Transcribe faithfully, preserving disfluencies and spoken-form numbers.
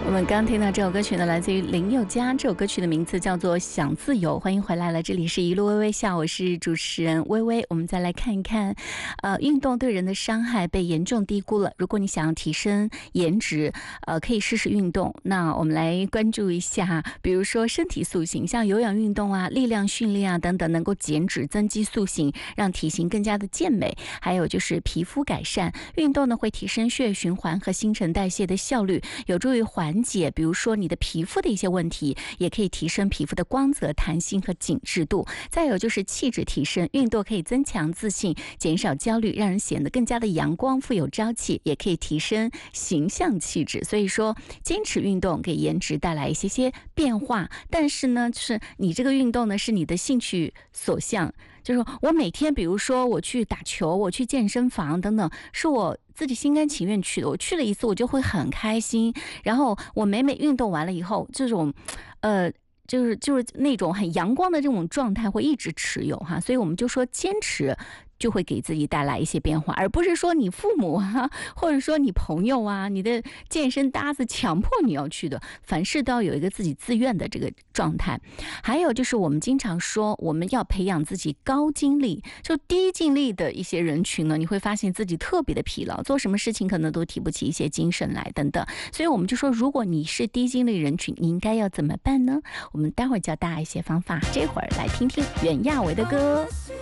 我们刚听到这首歌曲呢，来自于林宥嘉，这首歌曲的名字叫做《想自由》。欢迎回来了，这里是一路微微笑，我是主持人微微。我们再来看一看，呃，运动对人的伤害被严重低估了。如果你想要提升颜值，呃，可以试试运动。那我们来关注一下，比如说身体塑形，像有氧运动啊、力量训练啊等等，能够减脂、增肌塑形，让体型更加的健美。还有就是皮肤改善，运动呢会提升血液循环和新陈代谢的效率，有助于缓解比如说你的皮肤的一些问题，也可以提升皮肤的光泽、弹性和紧致度。再有就是气质提升，运动可以增强自信，减少焦虑，让人显得更加的阳光、富有朝气，也可以提升形象气质。所以说，坚持运动给颜值带来一些些变化，但是呢，就是你这个运动呢是你的兴趣所向。就是我每天比如说我去打球，我去健身房等等，是我自己心甘情愿去的，我去了一次我就会很开心，然后我每每运动完了以后，这种呃就是就是那种很阳光的这种状态会一直持有哈，所以我们就说坚持就会给自己带来一些变化，而不是说你父母啊，或者说你朋友啊，你的健身搭子强迫你要去的，凡事都要有一个自己自愿的这个状态。还有就是我们经常说我们要培养自己高精力，就低精力的一些人群呢，你会发现自己特别的疲劳，做什么事情可能都提不起一些精神来等等。所以我们就说，如果你是低精力人群，你应该要怎么办呢？我们待会儿教大家一些方法，这会儿来听听袁娅维的歌。